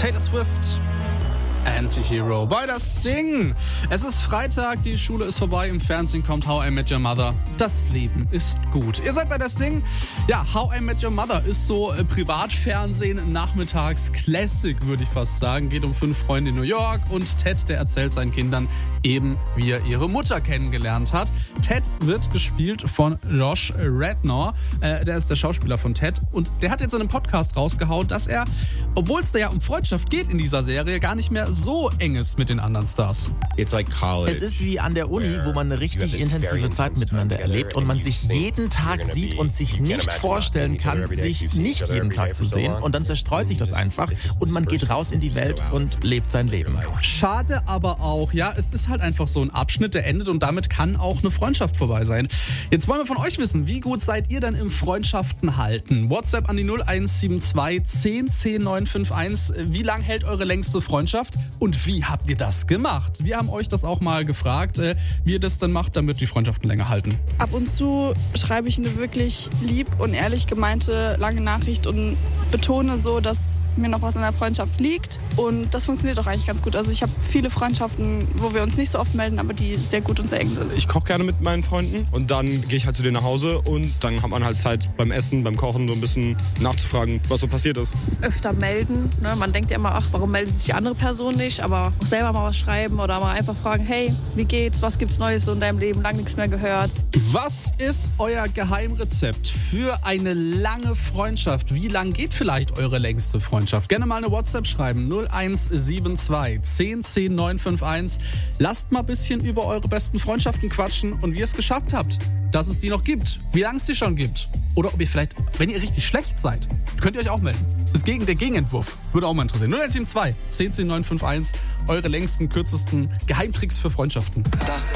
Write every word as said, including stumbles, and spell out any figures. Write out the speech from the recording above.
Taylor Swift. Anti-Hero bei das Ding. Es ist Freitag, die Schule ist vorbei, im Fernsehen kommt How I Met Your Mother. Das Leben ist gut. Ihr seid bei das Ding. Ja, How I Met Your Mother ist so äh, Privatfernsehen, nachmittags Classic, würde ich fast sagen. Geht um fünf Freunde in New York und Ted, der erzählt seinen Kindern eben, wie er ihre Mutter kennengelernt hat. Ted wird gespielt von Josh Radnor. Äh, der ist der Schauspieler von Ted und der hat jetzt in einem Podcast rausgehauen, dass er, obwohl es da ja um Freundschaft geht in dieser Serie, gar nicht mehr so eng ist mit den anderen Stars. It's like college. Es ist wie an der Uni, wo man eine richtig intensive Zeit miteinander erlebt und man sich jeden Tag sieht und sich nicht vorstellen kann, sich nicht jeden Tag zu sehen. Und dann zerstreut sich das einfach und man geht raus in die Welt und lebt sein Leben. Schade aber auch, ja, es ist halt einfach so ein Abschnitt, der endet und damit kann auch eine Freundschaft vorbei sein. Jetzt wollen wir von euch wissen, wie gut seid ihr denn im Freundschaften halten? WhatsApp an die null eins sieben zwei zehn zehn neun fünf eins. Wie lang hält eure längste Freundschaft? Und wie habt ihr das gemacht? Wir haben euch das auch mal gefragt, wie ihr das dann macht, damit die Freundschaften länger halten. Ab und zu schreibe ich eine wirklich lieb und ehrlich gemeinte lange Nachricht und betone so, dass mir noch was in der Freundschaft liegt. Und das funktioniert auch eigentlich ganz gut. Also ich habe viele Freundschaften, wo wir uns nicht so oft melden, aber die sehr gut und sehr eng sind. Ich koche gerne mit meinen Freunden und dann gehe ich halt zu denen nach Hause und dann hat man halt Zeit beim Essen, beim Kochen so ein bisschen nachzufragen, was so passiert ist. Öfter melden. Ne? Man denkt ja immer, ach, warum meldet sich die andere Person nicht? Aber auch selber mal was schreiben oder mal einfach fragen, hey, wie geht's? Was gibt's Neues so in deinem Leben? Lang nichts mehr gehört. Was ist euer Geheimrezept für eine lange Freundschaft? Wie lang geht vielleicht eure längste Freundschaft? Gerne mal eine WhatsApp schreiben, null eins sieben zwei zehn zehn neun fünf eins. Lasst mal ein bisschen über eure besten Freundschaften quatschen und wie ihr es geschafft habt, dass es die noch gibt, wie lange es die schon gibt. Oder ob ihr vielleicht, wenn ihr richtig schlecht seid, könnt ihr euch auch melden. Das Gegen, der Gegenentwurf würde auch mal interessieren. null eins sieben zwei zehn zehn neun fünf eins, eure längsten, kürzesten Geheimtricks für Freundschaften. Das